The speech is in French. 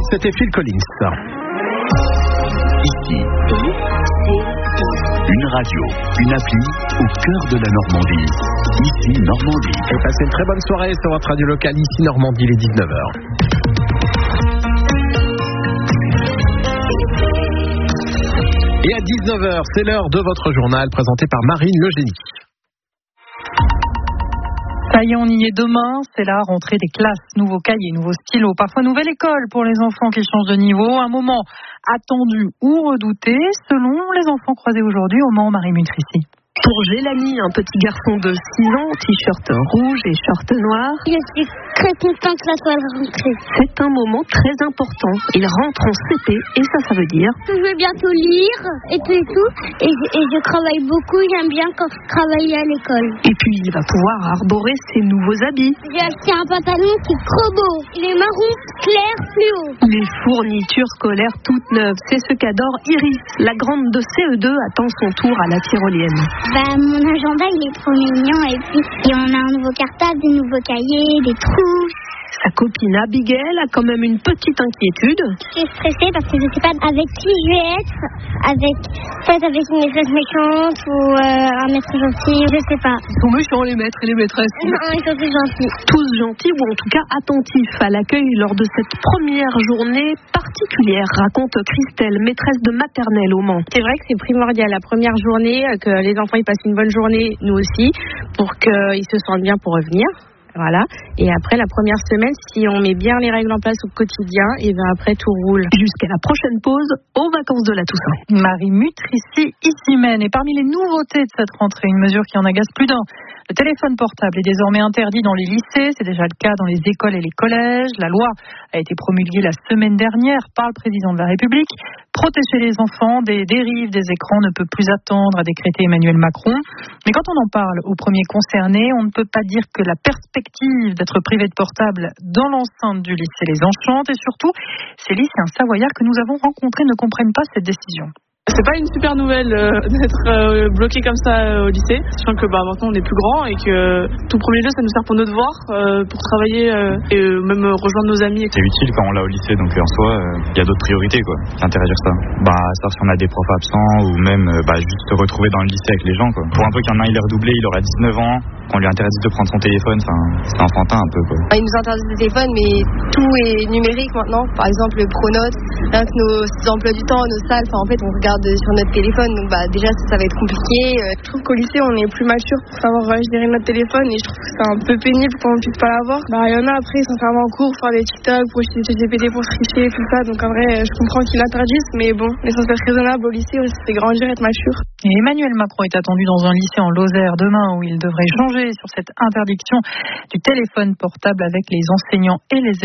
c'était Phil Collins. Ici, une radio, une appli au cœur de la Normandie. Ici, Normandie. Et passez une très bonne soirée sur votre radio locale, ici Normandie, les 19h. Et à 19h, c'est l'heure de votre journal présenté par Marine Legénie. Ça y est, on y est demain, c'est la rentrée des classes, nouveaux cahiers, nouveaux stylos, parfois nouvelle école pour les enfants qui changent de niveau, un moment attendu ou redouté selon les enfants croisés aujourd'hui au Mans, Marie Mutrici. Pour Gélanie, un petit garçon de 6 ans, t-shirt rouge et short noir. Je suis très contente que la soit rentrée. C'est un moment très important. Il rentre en CP et ça veut dire... Je vais bientôt lire et tout. Et je travaille beaucoup, j'aime bien quand je travaille à l'école. Et puis il va pouvoir arborer ses nouveaux habits. J'ai acheté un pantalon qui est trop beau. Il est marron clair fluo. Les fournitures scolaires toutes neuves, c'est ce qu'adore Iris. La grande de CE2 attend son tour à la tyrolienne. Mon agenda il est trop mignon et puis on a un nouveau cartable, des nouveaux cahiers, des trous. Sa copine Abigail a quand même une petite inquiétude. Je suis stressée parce que je ne sais pas avec qui je vais être, avec une maîtresse méchante ou un maître gentil, je ne sais pas. Ils sont méchants les maîtres et les maîtresses. Non, ils sont tous gentils. Tous gentils ou en tout cas attentifs à l'accueil lors de cette première journée particulière, raconte Christelle, maîtresse de maternelle au Mans. C'est vrai que c'est primordial la première journée, que les enfants ils passent une bonne journée, nous aussi, pour qu'ils se sentent bien pour revenir. Voilà. Et après la première semaine, si on met bien les règles en place au quotidien, et bien après tout roule. Jusqu'à la prochaine pause, aux vacances de la Toussaint. Marie Mutrici, ici Maine. Et parmi les nouveautés de cette rentrée, une mesure qui en agace plus d'un. Le téléphone portable est désormais interdit dans les lycées, c'est déjà le cas dans les écoles et les collèges. La loi a été promulguée la semaine dernière par le président de la République. Protéger les enfants des dérives des écrans ne peut plus attendre, a décrété Emmanuel Macron. Mais quand on en parle aux premiers concernés, on ne peut pas dire que la perspective d'être privé de portable dans l'enceinte du lycée les enchante. Et surtout, ces lycéens savoyards que nous avons rencontrés ne comprennent pas cette décision. C'est pas une super nouvelle d'être bloqué comme ça au lycée. Sachant que maintenant on est plus grand et que tout premier lieu ça nous sert pour nos devoirs, pour travailler et même rejoindre nos amis. C'est utile quand on l'a au lycée, donc en soi il y a d'autres priorités quoi. C'est interagir ça. Sauf si on a des profs absents ou même juste se retrouver dans le lycée avec les gens quoi. Pour un peu qu'il y en a un il est redoublé, il aura 19 ans, qu'on lui interdise de prendre son téléphone, c'est enfantin un peu quoi. Ils nous interdisent le téléphone mais tout est numérique maintenant. Par exemple le Pronote, rien que nos emplois du temps, nos salles, en fait on regarde sur notre téléphone, donc déjà ça va être compliqué. Je trouve qu'au lycée on est plus mature pour savoir gérer notre téléphone et je trouve que c'est un peu pénible qu'on ne puisse pas l'avoir. Il y en a après ils sont fermés en cours, faire des TikTok pour utiliser ChatGPT pour tricher tout ça, donc en vrai je comprends qu'ils l'interdisent, mais bon, l'essentiel d'être raisonnable au lycée on se fait grandir, être mature. Et Emmanuel Macron est attendu dans un lycée en Lozère demain où il devrait changer sur cette interdiction du téléphone portable avec les enseignants et les élèves.